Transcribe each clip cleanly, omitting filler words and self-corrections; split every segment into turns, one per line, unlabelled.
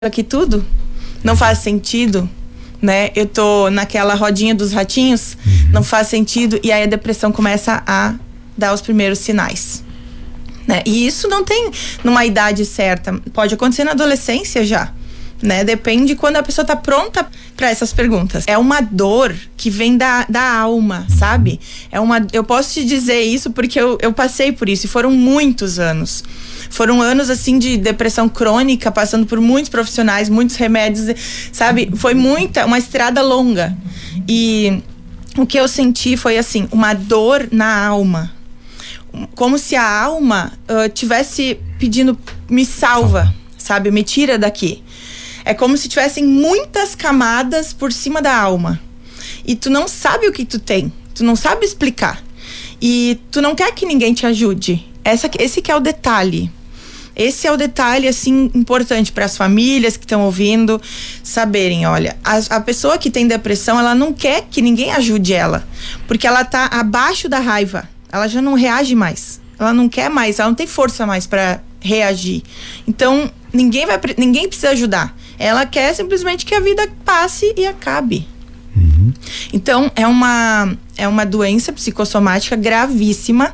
aqui tudo não faz sentido, né? Eu tô naquela rodinha dos ratinhos, não faz sentido, e aí a depressão começa a dar os primeiros sinais, né? E isso não tem numa idade certa, pode acontecer na adolescência já, né? Depende quando a pessoa tá pronta para essas perguntas. É uma dor que vem da alma, sabe? Eu posso te dizer isso porque eu passei por isso, e foram muitos anos. Foram anos, assim, de depressão crônica, passando por muitos profissionais, muitos remédios, sabe? Foi uma estrada longa. E o que eu senti foi, assim, uma dor na alma. Como se a alma tivesse pedindo, me salva, sabe? Me tira daqui. É como se tivessem muitas camadas por cima da alma. E tu não sabe o que tu tem. Tu não sabe explicar. E tu não quer que ninguém te ajude. Esse que é o detalhe. Esse é o detalhe, assim, importante para as famílias que estão ouvindo saberem. Olha, a pessoa que tem depressão, ela não quer que ninguém ajude ela, porque ela tá abaixo da raiva, ela já não reage mais, ela não quer mais, ela não tem força mais para reagir. Então, ninguém precisa ajudar, ela quer simplesmente que a vida passe e acabe. Então, é uma doença psicossomática gravíssima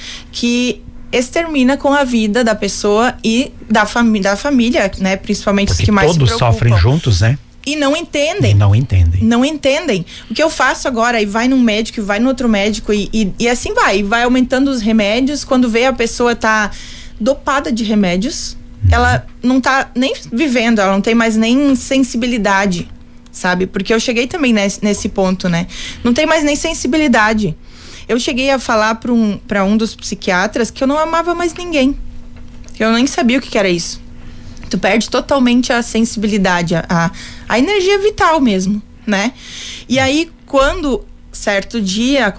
que extermina com a vida da pessoa e da família, né? Principalmente porque os que mais se preocupam.
Todos sofrem juntos, né?
E não entendem. Não entendem. O que eu faço agora, e vai num médico, e vai no outro médico, e assim vai aumentando os remédios. Quando vê a pessoa tá dopada de remédios, ela não tá nem vivendo, ela não tem mais nem sensibilidade, sabe? Porque eu cheguei também nesse ponto, né? Não tem mais nem sensibilidade. Eu cheguei a falar para um dos psiquiatras que eu não amava mais ninguém. Que eu nem sabia o que era isso. Tu perde totalmente a sensibilidade, a energia vital mesmo, né? E aí, quando certo dia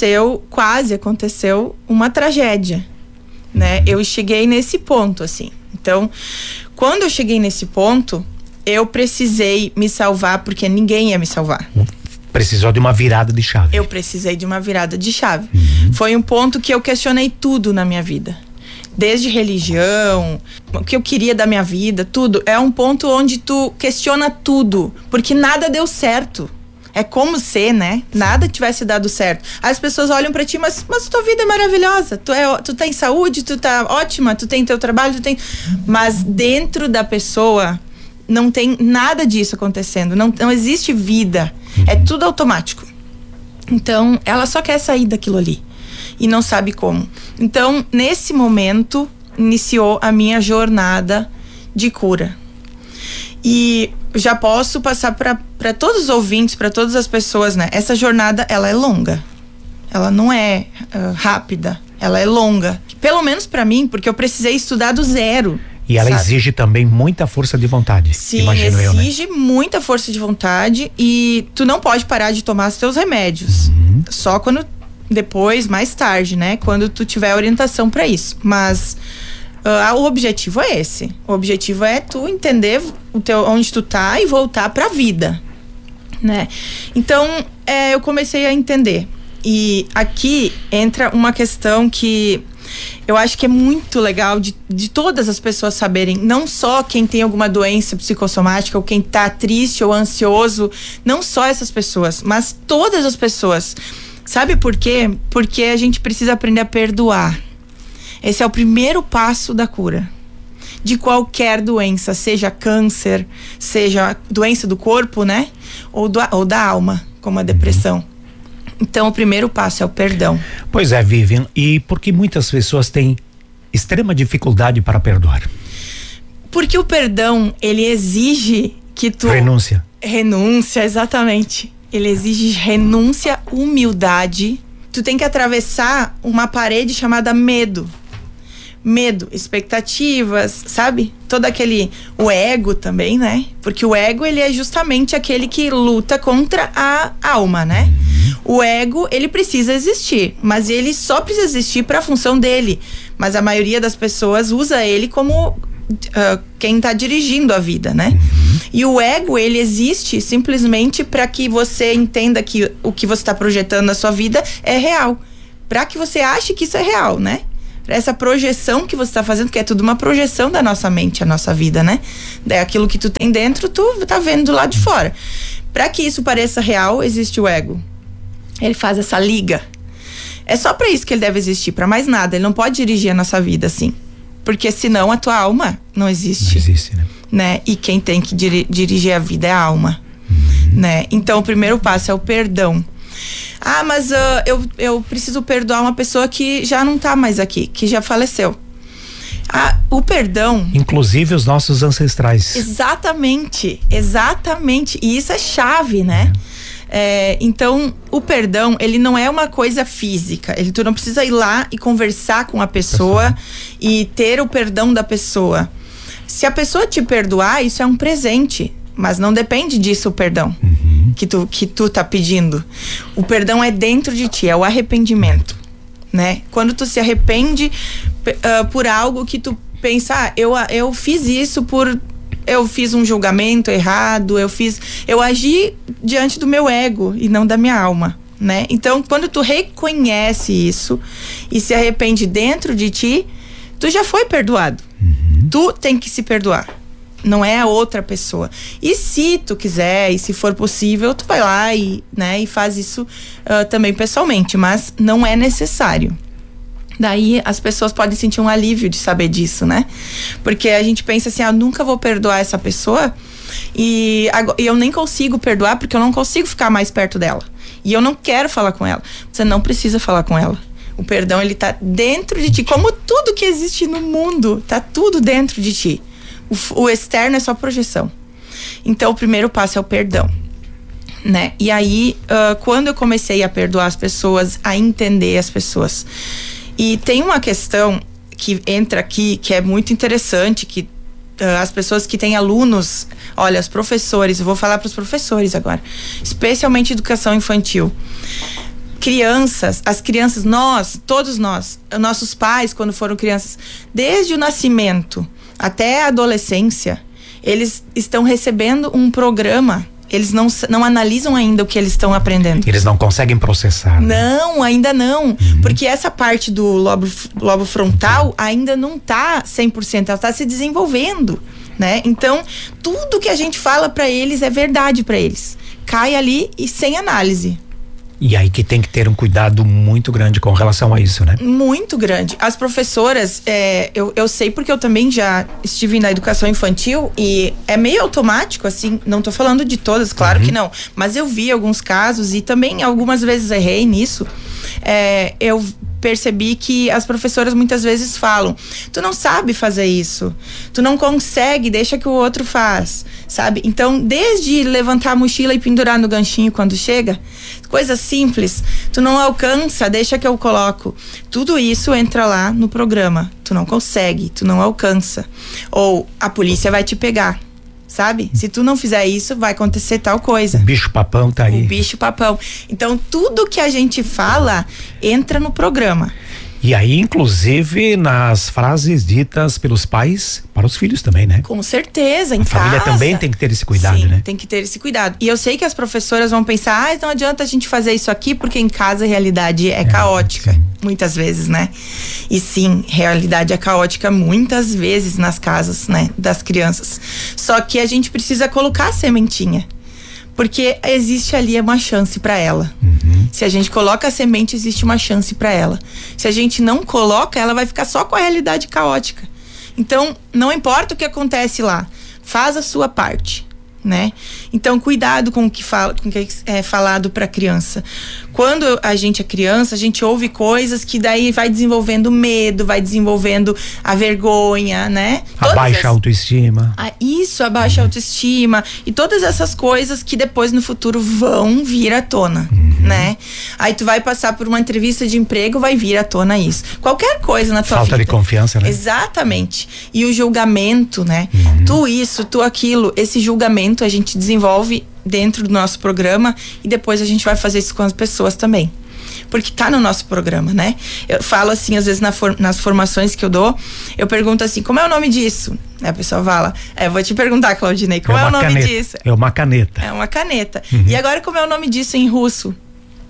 quase aconteceu uma tragédia, né? Eu cheguei nesse ponto, assim. Então, quando eu cheguei nesse ponto, eu precisei me salvar, porque ninguém ia me salvar.
Precisou de uma virada de chave.
Eu precisei de uma virada de chave. Foi um ponto que eu questionei tudo na minha vida. Desde religião, o que eu queria da minha vida, tudo. É um ponto onde tu questiona tudo, porque nada deu certo. É como se, né? Nada tivesse dado certo. As pessoas olham pra ti, mas tua vida é maravilhosa. Tu tem saúde, tu tá ótima, tu tem teu trabalho, Mas dentro da pessoa não tem nada disso acontecendo. Não existe vida. É tudo automático. Então, ela só quer sair daquilo ali. E não sabe como. Então, nesse momento, iniciou a minha jornada de cura. E já posso passar para todos os ouvintes, para todas as pessoas, né? Essa jornada, ela é longa. Ela não é rápida. Ela é longa. Pelo menos para mim, porque eu precisei estudar do zero.
E ela exige também muita força de vontade.
Sim, exige muita força de vontade, e tu não pode parar de tomar os teus remédios. Só quando depois, mais tarde, né? Quando tu tiver orientação para isso. Mas o objetivo é esse. O objetivo é tu entender onde tu tá e voltar pra vida, né? Então, eu comecei a entender. E aqui entra uma questão que eu acho que é muito legal de todas as pessoas saberem, não só quem tem alguma doença psicossomática ou quem tá triste ou ansioso, não só essas pessoas, mas todas as pessoas. Sabe por quê? Porque a gente precisa aprender a perdoar. Esse é o primeiro passo da cura. De qualquer doença, seja câncer, seja doença do corpo, né? Ou da alma, como a depressão. Então, o primeiro passo é o perdão. Pois é,
Vivian, e por que muitas pessoas têm extrema dificuldade para perdoar?
Porque o perdão, ele exige que tu... Renúncia, exatamente. Ele exige renúncia, humildade. Tu tem que atravessar uma parede chamada medo. Medo, expectativas, sabe? O ego também, né? Porque o ego, ele é justamente aquele que luta contra a alma, né? O ego, ele precisa existir, mas ele só precisa existir para a função dele. Mas a maioria das pessoas usa ele como quem tá dirigindo a vida, né? E o ego, ele existe simplesmente para que você entenda que o que você tá projetando na sua vida é real. Para que você ache que isso é real, né? para essa projeção que você tá fazendo, que é tudo uma projeção da nossa mente, a nossa vida, né? É aquilo que tu tem dentro, tu tá vendo do lado de fora. Para que isso pareça real, existe o ego. Ele faz essa liga. É só para isso que ele deve existir, para mais nada. Ele não pode dirigir a nossa vida assim. Porque senão a tua alma não existe.
Não existe,
né? E quem tem que dirigir a vida é a alma. Né? Então o primeiro passo é o perdão. Ah, mas eu preciso perdoar uma pessoa que já não tá mais aqui, que já faleceu. O perdão...
Inclusive os nossos ancestrais.
Exatamente. E isso é chave, né? Então, o perdão, ele não é uma coisa física. Tu não precisa ir lá e conversar com a pessoa e ter o perdão da pessoa. Se a pessoa te perdoar, isso é um presente. Mas não depende disso o perdão que tu tá pedindo. O perdão é dentro de ti, é o arrependimento, né? Quando tu se arrepende por algo que tu pensa, eu fiz isso eu fiz um julgamento errado, eu agi diante do meu ego e não da minha alma, né? Então, quando tu reconhece isso e se arrepende dentro de ti, tu já foi perdoado. Tu tem que se perdoar. Não é a outra pessoa. E se tu quiser, e se for possível, tu vai lá e faz isso também pessoalmente, mas não é necessário. Daí as pessoas podem sentir um alívio de saber disso, né? Porque a gente pensa assim, eu nunca vou perdoar essa pessoa e eu nem consigo perdoar porque eu não consigo ficar mais perto dela. E eu não quero falar com ela. Você não precisa falar com ela. O perdão, ele tá dentro de ti, como tudo que existe no mundo, tá tudo dentro de ti. O externo é só projeção. Então, o primeiro passo é o perdão, né? E aí, quando eu comecei a perdoar as pessoas, a entender as pessoas. E tem uma questão que entra aqui, que é muito interessante, que as pessoas que têm alunos, olha, os professores, eu vou falar para os professores agora, especialmente educação infantil. As crianças, todos nós, nossos pais, quando foram crianças, desde o nascimento até a adolescência, eles estão recebendo um programa. Eles não analisam ainda o que eles estão aprendendo.
Eles não conseguem processar.
Não, ainda não. Porque essa parte do lobo frontal ainda não tá 100%, ela tá se desenvolvendo, né? Então, tudo que a gente fala para eles é verdade para eles. Cai ali e sem análise.
E aí que tem que ter um cuidado muito grande com relação a isso, né? Muito
grande. As professoras, eu sei porque eu também já estive na educação infantil e é meio automático, assim, não tô falando de todas, claro que não, mas eu vi alguns casos e também algumas vezes errei nisso. Eu percebi que as professoras muitas vezes falam, tu não sabe fazer isso, tu não consegue, deixa que o outro faz, sabe? Então, desde levantar a mochila e pendurar no ganchinho quando chega, coisa simples, tu não alcança, deixa que eu coloco. Tudo isso entra lá no programa, tu não consegue, tu não alcança, ou a polícia vai te pegar. Sabe? Se tu não fizer isso, vai acontecer tal coisa.
O bicho papão tá aí.
O bicho papão. Então, tudo que a gente fala entra no programa.
E aí, inclusive, nas frases ditas pelos pais para os filhos também, né?
Com certeza, em casa.
A família também tem que ter esse cuidado,
sim,
né?
Tem que ter esse cuidado. E eu sei que as professoras vão pensar, não adianta a gente fazer isso aqui, porque em casa a realidade é caótica. Sim. Muitas vezes, né? E sim, realidade é caótica muitas vezes nas casas, né? Das crianças. Só que a gente precisa colocar a sementinha. Porque existe ali uma chance para ela. Se a gente coloca a semente, existe uma chance para ela. Se a gente não coloca, ela vai ficar só com a realidade caótica. Então, não importa o que acontece lá, faz a sua parte, né? Então, cuidado com o que é falado para a criança. Quando a gente é criança, a gente ouve coisas que daí vai desenvolvendo medo, vai desenvolvendo a vergonha, né?
A baixa autoestima.
Isso, a baixa autoestima e todas essas coisas que depois no futuro vão vir à tona, né? Aí tu vai passar por uma entrevista de emprego, vai vir à tona isso. Qualquer coisa na tua vida.
Falta de confiança, né?
Exatamente. E o julgamento, né? Tu isso, tu aquilo, esse julgamento a gente desenvolve dentro do nosso programa e depois a gente vai fazer isso com as pessoas também. Porque tá no nosso programa, né? Eu falo assim, às vezes nas formações que eu dou, eu pergunto assim, como é o nome disso? Aí a pessoa fala, vou te perguntar, Claudinei, como é o nome
caneta.
disso?
É uma caneta.
É uma caneta. E agora como é o nome disso em russo?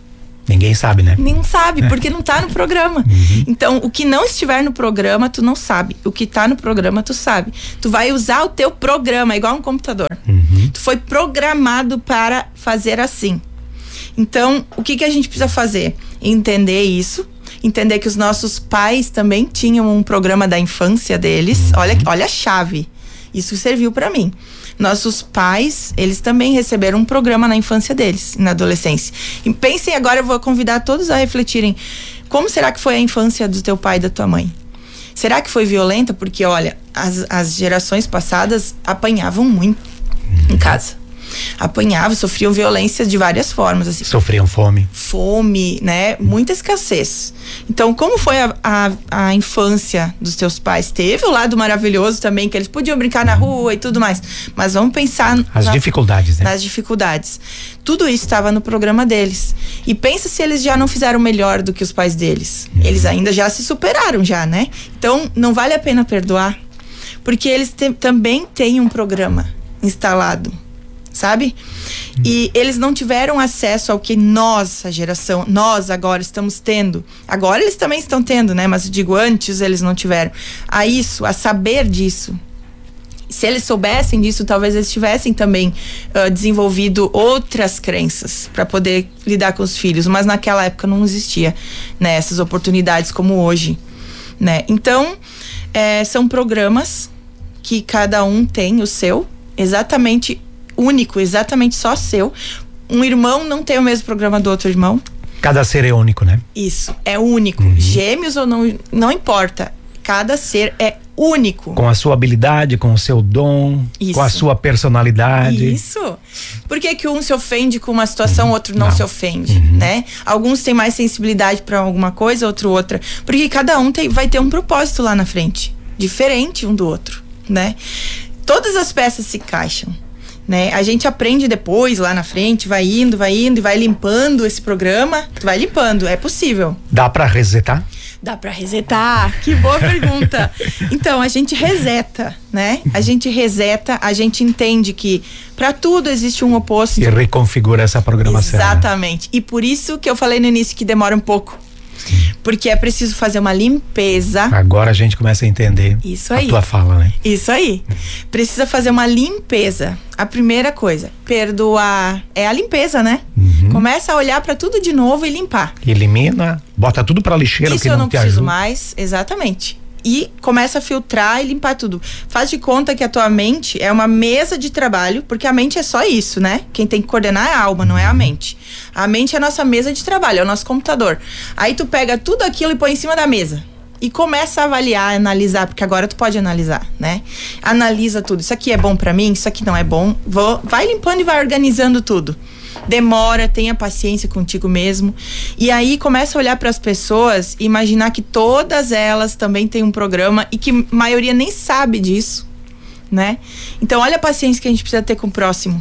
Ninguém sabe, né?
Nem sabe, porque não tá no programa. Então, o que não estiver no programa, tu não sabe. O que tá no programa, tu sabe. Tu vai usar o teu programa, igual um computador. Tu foi programado para fazer assim. Então, o que a gente precisa fazer? Entender isso. Entender que os nossos pais também tinham um programa da infância deles. Olha a chave. Isso serviu para mim. Nossos pais, eles também receberam um programa na infância deles, na adolescência. E pensem agora, eu vou convidar todos a refletirem. Como será que foi a infância do teu pai e da tua mãe? Será que foi violenta? Porque, olha, as gerações passadas apanhavam muito em casa. Apanhavam, sofriam violência de várias formas. Assim.
Sofriam fome.
Fome, né? Muita escassez. Então, como foi a infância dos teus pais? Teve o lado maravilhoso também, que eles podiam brincar na rua e tudo mais. Mas vamos pensar...
dificuldades, né?
Nas dificuldades. Tudo isso estava no programa deles. E pensa se eles já não fizeram melhor do que os pais deles. Eles ainda já se superaram já, né? Então, não vale a pena perdoar. Porque eles também têm um programa instalado. Sabe? E eles não tiveram acesso ao que nós agora estamos tendo. Agora eles também estão tendo, né? Mas eu digo, antes eles não tiveram. A saber disso. Se eles soubessem disso, talvez eles tivessem também desenvolvido outras crenças para poder lidar com os filhos. Mas naquela época não existia, né? Essas oportunidades como hoje, né? Então, são programas que cada um tem o seu, exatamente único, exatamente só seu. Um irmão não tem o mesmo programa do outro irmão.
Cada ser é único, né?
Isso, é único. Gêmeos ou não importa. Cada ser é único.
Com a sua habilidade, com o seu dom, com a sua personalidade.
Isso. Por que um se ofende com uma situação, outro não se ofende, né? Alguns têm mais sensibilidade para alguma coisa, outro outra. Porque cada um vai ter um propósito lá na frente. Diferente um do outro, né? Todas as peças se encaixam. Né? A gente aprende depois, lá na frente, vai indo e vai limpando esse programa. Vai limpando, é possível.
Dá pra resetar?
Dá pra resetar, que boa pergunta. Então, a gente reseta, né? A gente reseta, a gente entende que pra tudo existe um oposto.
E reconfigura essa programação.
Exatamente. E por isso que eu falei no início que demora um pouco. Porque é preciso fazer uma limpeza.
Agora a gente começa a entender a tua fala, né?
Isso aí. Precisa fazer uma limpeza. A primeira coisa, perdoar é a limpeza, né? Começa a olhar para tudo de novo e limpar.
Elimina, bota tudo pra lixeira.
Isso
que
eu não preciso
ajuda.
mais, exatamente. E começa a filtrar e limpar tudo. Faz de conta que a tua mente é uma mesa de trabalho, porque a mente é só isso, né? Quem tem que coordenar é a alma, não é a mente. A mente é a nossa mesa de trabalho, é o nosso computador. Aí tu pega tudo aquilo e põe em cima da mesa. E começa a avaliar, analisar, porque agora tu pode analisar, né? Analisa tudo. Isso aqui é bom pra mim, isso aqui não é bom. Vai limpando e vai organizando tudo. Demora, tenha paciência contigo mesmo. E aí começa a olhar para as pessoas e imaginar que todas elas também têm um programa e que a maioria nem sabe disso, né? Então olha a paciência que a gente precisa ter com o próximo.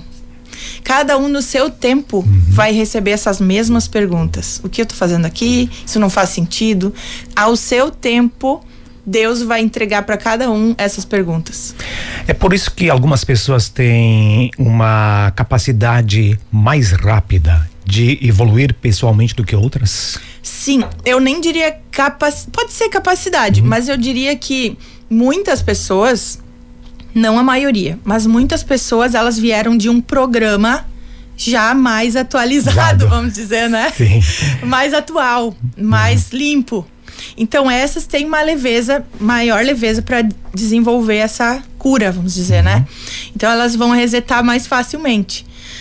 Cada um no seu tempo vai receber essas mesmas perguntas. O que eu tô fazendo aqui? Isso não faz sentido. Ao seu tempo, Deus vai entregar para cada um essas perguntas.
É por isso que algumas pessoas têm uma capacidade mais rápida de evoluir pessoalmente do que outras?
Sim, eu nem diria pode ser capacidade, mas eu diria que muitas pessoas, não a maioria, mas muitas pessoas, elas vieram de um programa já mais atualizado, vamos dizer, né?
Sim.
Mais atual, mais limpo. Então essas têm uma maior leveza para desenvolver essa cura, vamos dizer, né? Então elas vão resetar mais facilmente.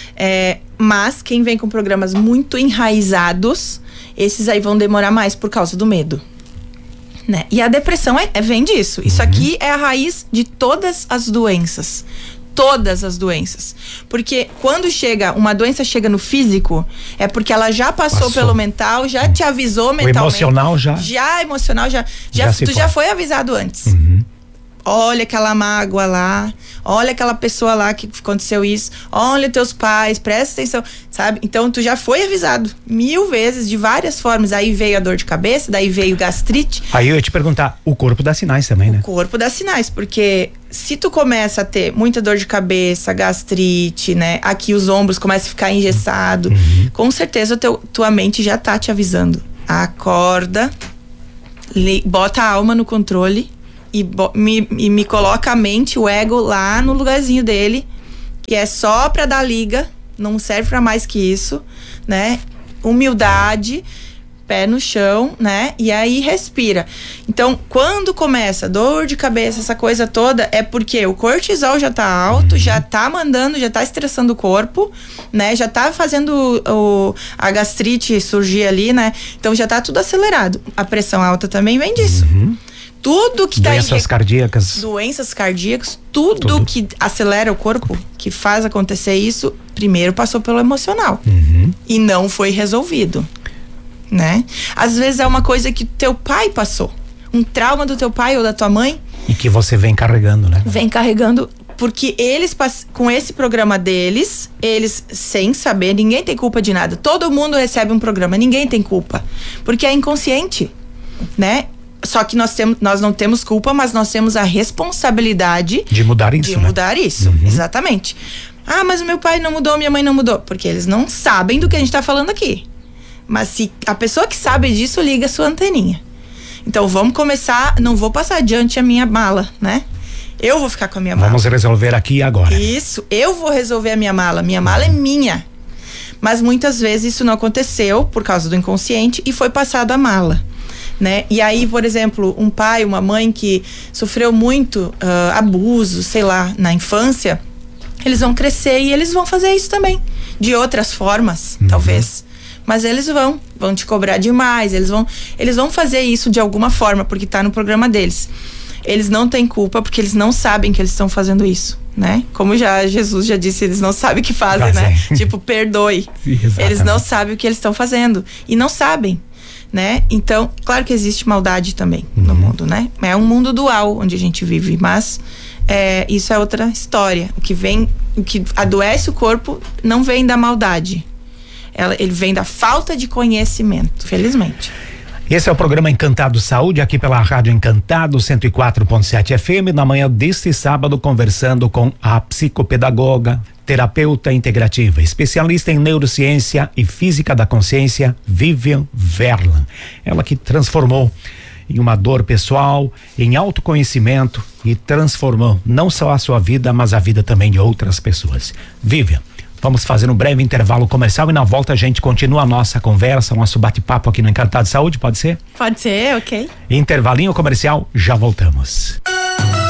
Mas quem vem com programas muito enraizados, esses aí vão demorar mais por causa do medo, né? E a depressão vem disso. Isso aqui é a raiz de todas as doenças. Todas as doenças. Porque quando uma doença chega no físico, é porque ela já passou pelo mental, já te avisou mentalmente.
O emocional já.
Já emocional, tu já foi avisado antes. olha aquela mágoa lá, olha aquela pessoa lá que aconteceu isso, olha teus pais, presta atenção, sabe? Então tu já foi avisado 1000 vezes, de várias formas. Aí veio a dor de cabeça, daí veio gastrite.
Aí eu ia te perguntar, o corpo dá sinais também, né?
O corpo dá sinais, porque se tu começa a ter muita dor de cabeça, gastrite, né? Aqui os ombros começam a ficar engessado, com certeza tua mente já tá te avisando. Acorda, bota a alma no controle e me coloca a mente, o ego lá no lugarzinho dele, que é só pra dar liga, não serve pra mais que isso, né? Humildade, pé no chão, né? E aí respira. Então, quando começa dor de cabeça, essa coisa toda, é porque o cortisol já tá alto, já tá mandando, já tá estressando o corpo, né? Já tá fazendo a gastrite surgir ali, né? Então já tá tudo acelerado. A pressão alta também vem disso. Tudo que
doenças cardíacas.
Doenças cardíacas, tudo que acelera o corpo, que faz acontecer isso, primeiro passou pelo emocional. E não foi resolvido, né? Às vezes é uma coisa que teu pai passou, um trauma do teu pai ou da tua mãe,
e que você vem carregando, né?
Vem carregando, porque eles com esse programa deles, eles sem saber, ninguém tem culpa de nada. Todo mundo recebe um programa, ninguém tem culpa, porque é inconsciente, né? Só que nós não temos culpa, mas nós temos a responsabilidade
de mudar isso.
De mudar isso, exatamente. Ah, mas o meu pai não mudou, minha mãe não mudou, porque eles não sabem do que a gente tá falando aqui. Mas se a pessoa que sabe disso, liga a sua anteninha. Então vamos começar, não vou passar adiante a minha mala, né? Eu vou ficar com a minha mala.
Vamos resolver aqui e agora.
Isso, eu vou resolver a minha mala é minha. Mas muitas vezes isso não aconteceu por causa do inconsciente e foi passado a mala, né? E aí, por exemplo, um pai, uma mãe que sofreu muito abuso, sei lá, na infância, eles vão crescer e eles vão fazer isso também, de outras formas, talvez. Mas eles vão te cobrar demais, eles vão fazer isso de alguma forma, porque tá no programa deles. Eles não têm culpa, porque eles não sabem que eles estão fazendo isso, né? Como Jesus já disse, eles não sabem o que fazem, né? Tipo, perdoe. Eles não sabem o que eles estão fazendo. E não sabem, né? Então, claro que existe maldade também no mundo, né? É um mundo dual onde a gente vive, mas isso é outra história. O que adoece o corpo não vem da maldade. Ele vem da falta de conhecimento, felizmente.
Esse é o programa Encantado Saúde, aqui pela Rádio Encantado 104.7 FM, na manhã deste sábado, conversando com a psicopedagoga, terapeuta integrativa, especialista em neurociência e física da consciência, Vivian Verlan. Ela que transformou em uma dor pessoal, em autoconhecimento e transformou não só a sua vida, mas a vida também de outras pessoas. Vivian, vamos fazer um breve intervalo comercial e na volta a gente continua a nossa conversa, o nosso bate-papo aqui no Encantado Saúde, pode ser?
Pode ser, ok.
Intervalinho comercial, já voltamos.